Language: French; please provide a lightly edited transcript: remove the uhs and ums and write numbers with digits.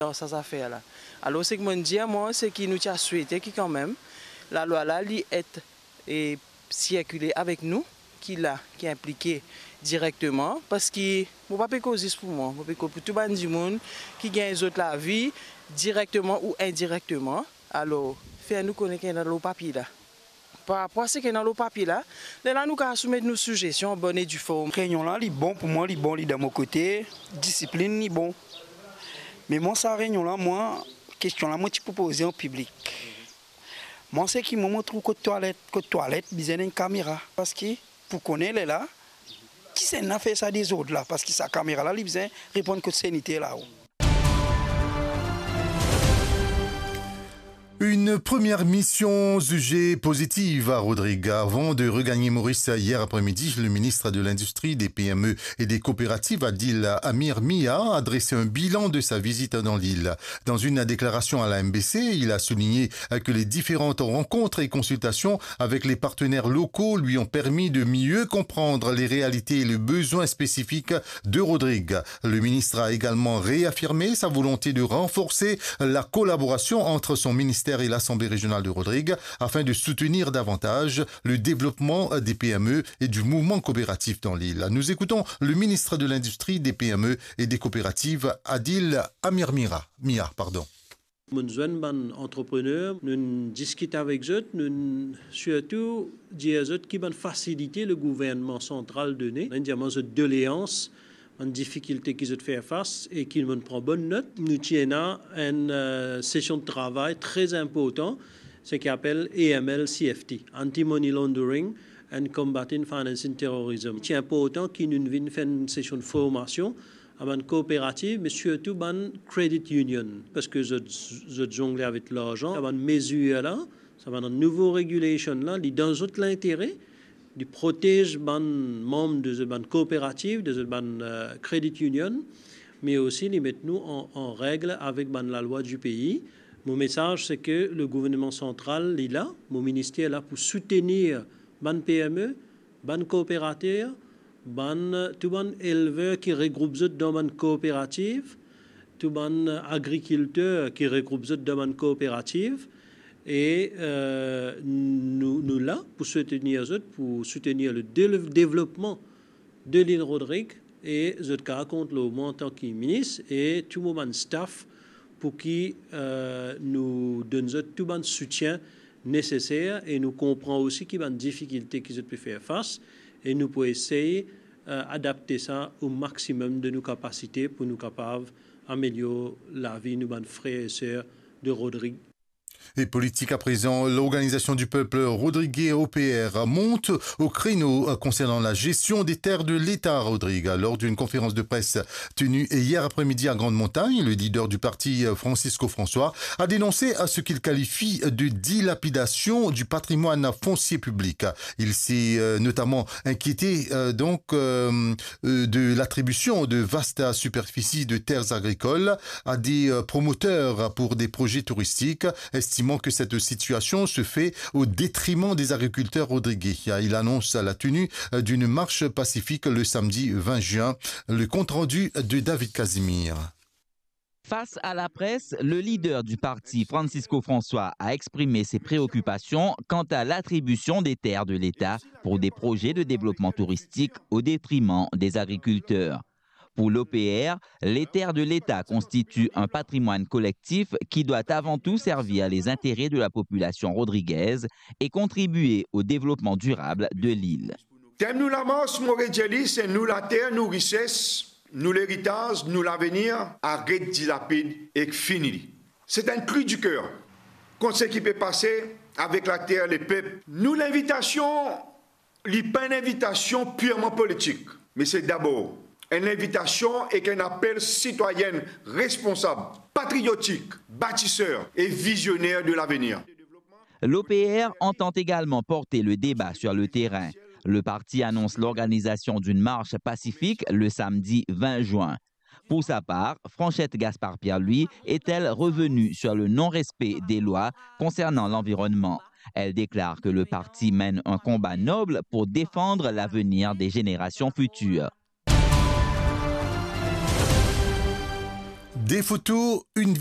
dans ces affaires-là. Alors, ce que je dis, moi, c'est qu'il nous a souhaité que quand même, la loi là, est circulée avec nous, qui est impliqué directement, parce que je ne peux pas causer pour moi, je peux pour tout le monde qui gagne la vie, directement ou indirectement. Alors, faire-nous connaître dans le papier là. Par rapport à ce qui est dans le papier là, nous avons soumettre nos suggestions bonnes et du forme. Réunion là, bon pour moi, bon de mon côté, discipline, bon. Mais moi, ça réunion là, moi, question là, moi, tu peux poser en public. Moi, c'est qui me montre que toilette, besoin d'une caméra. Parce que, pour connaître là, qui s'en a fait ça des autres là? Parce que sa caméra là, il besoin répondre que c'est là. Une première mission jugée positive à Rodrigue. Avant de regagner Maurice hier après-midi, le ministre de l'Industrie, des PME et des coopératives, Adil Amir Mia, a dressé un bilan de sa visite dans l'île. Dans une déclaration à la MBC, il a souligné que les différentes rencontres et consultations avec les partenaires locaux lui ont permis de mieux comprendre les réalités et les besoins spécifiques de Rodrigue. Le ministre a également réaffirmé sa volonté de renforcer la collaboration entre son ministère et l'Assemblée régionale de Rodrigue afin de soutenir davantage le développement des PME et du mouvement coopératif dans l'île. Nous écoutons le ministre de l'Industrie, des PME et des coopératives, Adil Amir Mia. Nous sommes entrepreneurs, nous discutons avec eux, nous surtout dire qui vont faciliter le gouvernement central donné, nous cette doléance, une difficulté qu'ils ont fait face et qu'ils vont prendre bonne note. Nous tenons une session de travail très importante, ce qu'on appelle AML-CFT, Anti-Money Laundering and Combating Financing Terrorism. C'est important qu'ils nous viennent faire une session de formation à une coopérative, mais surtout à une credit union, parce que je jongle avec l'argent, à une mesure là, ça va dans une nouvelle régulation là, dans l'intérêt de protéger les membres de la coopérative, de la credit union, mais aussi les mettre nous en règle avec la loi du pays. Mon message, c'est que le gouvernement central est là, mon ministère est là pour soutenir les PME, les coopératives, tous les éleveurs qui regroupent dans une coopérative, tous les agriculteurs qui regroupent dans une coopérative. Et nous là pour soutenir le développement de l'île Rodrigue et je compte le en tant que ministre et tout le monde staff pour qui nous donne tout le soutien nécessaire et nous comprenons aussi qu'il y a des difficultés qu'ils peuvent faire face et nous pouvons essayer d'adapter ça au maximum de nos capacités pour nous capables d'améliorer la vie de nos frères et sœurs de Rodrigue. Et politique à présent, l'Organisation du peuple rodriguais OPR monte au créneau concernant la gestion des terres de l'État à Rodrigue. Lors d'une conférence de presse tenue hier après-midi à Grande-Montagne, le leader du parti Francisco François a dénoncé ce qu'il qualifie de dilapidation du patrimoine foncier public. Il s'est notamment inquiété de l'attribution de vastes superficies de terres agricoles à des promoteurs pour des projets touristiques, estimant que cette situation se fait au détriment des agriculteurs rodriguais. Il annonce la tenue d'une marche pacifique le samedi 20 juin. Le compte-rendu de David Casimir. Face à la presse, le leader du parti, Francisco François, a exprimé ses préoccupations quant à l'attribution des terres de l'État pour des projets de développement touristique au détriment des agriculteurs. Pour l'OPR, les terres de l'État constituent un patrimoine collectif qui doit avant tout servir les intérêts de la population rodriguaise et contribuer au développement durable de l'île. Nous la masse, c'est nous la terre, nous richesse, nous l'héritage, nous l'avenir, arrête dilapide et fini. C'est un cri du cœur qu'on sait qui peut passer avec la terre, les peuples. Nous, l'invitation, n'est pas une invitation purement politique, mais c'est d'abord une invitation et un appel citoyen responsable, patriotique, bâtisseur et visionnaire de l'avenir. L'OPR entend également porter le débat sur le terrain. Le parti annonce l'organisation d'une marche pacifique le samedi 20 juin. Pour sa part, Franchette Gaspard-Pierre, lui, est-elle revenue sur le non-respect des lois concernant l'environnement. Elle déclare que le parti mène un combat noble pour défendre l'avenir des générations futures. Des photos, une